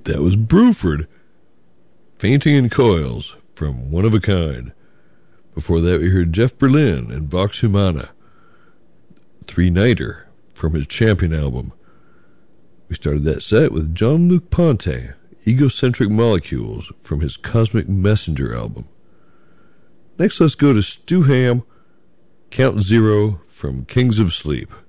That was Bruford, Fainting in Coils, from One of a Kind. Before that, we heard Jeff Berlin and Vox Humana, Three-Nighter, from his Champion album. We started that set with Jean-Luc Ponty, Egocentric Molecules, from his Cosmic Messenger album. Next, let's go to Stu Hamm, Count Zero, from Kings of Sleep.